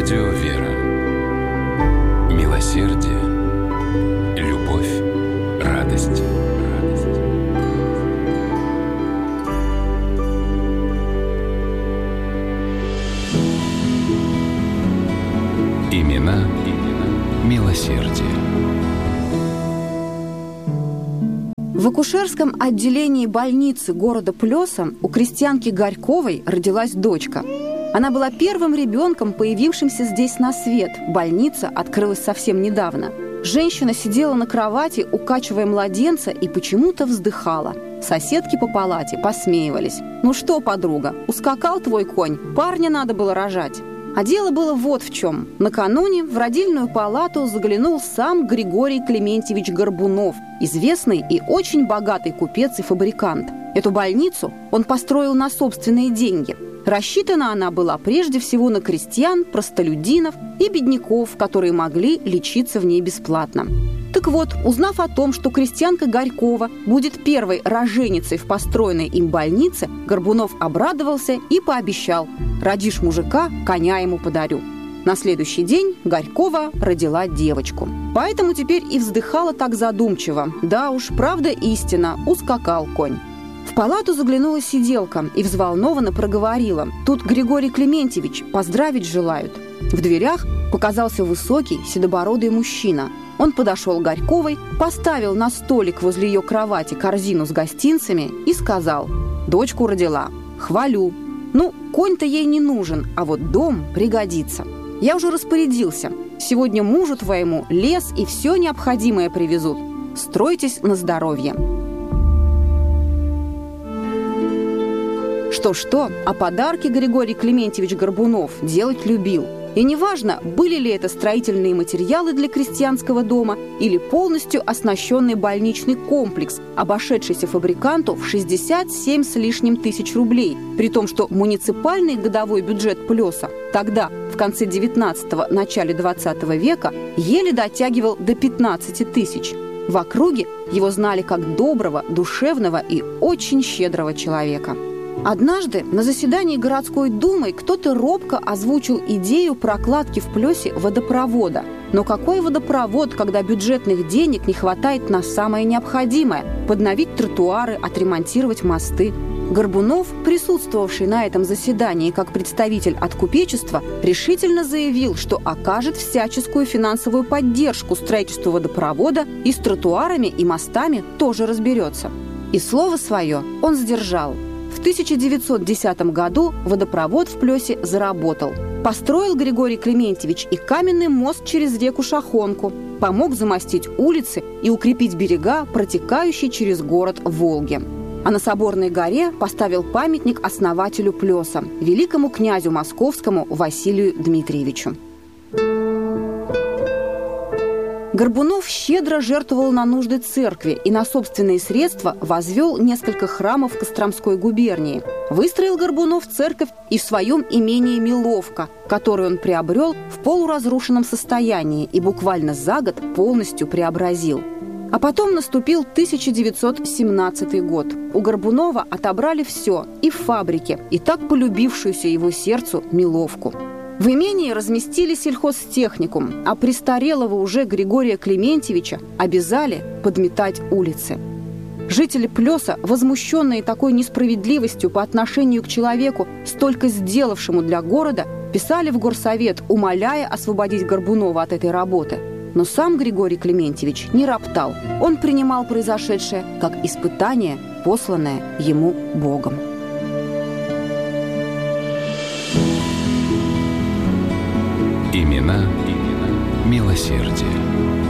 Радио «Вера». Милосердие, любовь, радость. Имена милосердия. В акушерском отделении больницы города Плеса у крестьянки Горьковой родилась дочка. Она была первым ребенком, появившимся здесь на свет. Больница открылась совсем недавно. Женщина сидела на кровати, укачивая младенца, и почему-то вздыхала. Соседки по палате посмеивались. «Ну что, подруга, ускакал твой конь, парня надо было рожать». А дело было вот в чем. Накануне в родильную палату заглянул сам Григорий Клементьевич Горбунов, известный и очень богатый купец и фабрикант. Эту больницу он построил на собственные деньги. Рассчитана она была прежде всего на крестьян, простолюдинов и бедняков, которые могли лечиться в ней бесплатно. Так вот, узнав о том, что крестьянка Горькова будет первой роженицей в построенной им больнице, Горбунов обрадовался и пообещал: «Родишь мужика, коня ему подарю». На следующий день Горькова родила девочку. Поэтому теперь и вздыхала так задумчиво. Да уж, правда истина, ускакал конь. В палату заглянула сиделка и взволнованно проговорила: «Тут Григорий Клементьевич, поздравить желают». В дверях показался высокий, седобородый мужчина. Он подошел к Горьковой, поставил на столик возле ее кровати корзину с гостинцами и сказал: «Дочку родила. Хвалю. Ну, конь-то ей не нужен, а вот дом пригодится. Я уже распорядился. Сегодня мужу твоему лес и все необходимое привезут. Стройтесь на здоровье». Что-что, а подарки Григорий Клементьевич Горбунов делать любил. И неважно, были ли это строительные материалы для крестьянского дома или полностью оснащенный больничный комплекс, обошедшийся фабриканту в 67 с лишним тысяч рублей, при том, что муниципальный годовой бюджет Плеса тогда, в конце 19-го, начале 20 века, еле дотягивал до 15 тысяч. В округе его знали как доброго, душевного и очень щедрого человека. Однажды на заседании городской думы кто-то робко озвучил идею прокладки в Плесе водопровода. Но какой водопровод, когда бюджетных денег не хватает на самое необходимое – подновить тротуары, отремонтировать мосты? Горбунов, присутствовавший на этом заседании как представитель от купечества, решительно заявил, что окажет всяческую финансовую поддержку строительству водопровода и с тротуарами и мостами тоже разберется. И слово свое он сдержал. В 1910 году водопровод в Плесе заработал. Построил Григорий Клементьевич и каменный мост через реку Шахонку, помог замостить улицы и укрепить берега, протекающие через город Волги. А на Соборной горе поставил памятник основателю Плеса, великому князю московскому Василию Дмитриевичу. Горбунов щедро жертвовал на нужды церкви и на собственные средства возвел несколько храмов в Костромской губернии. Выстроил Горбунов церковь и в своем имении Миловка, которую он приобрел в полуразрушенном состоянии и буквально за год полностью преобразил. А потом наступил 1917 год. У Горбунова отобрали все – и в фабрике, и так полюбившуюся его сердцу Миловку. В имении разместили сельхозтехникум, а престарелого уже Григория Клементьевича обязали подметать улицы. Жители Плеса, возмущенные такой несправедливостью по отношению к человеку, столько сделавшему для города, писали в горсовет, умоляя освободить Горбунова от этой работы. Но сам Григорий Клементьевич не роптал. Он принимал произошедшее как испытание, посланное ему Богом. Имена милосердия.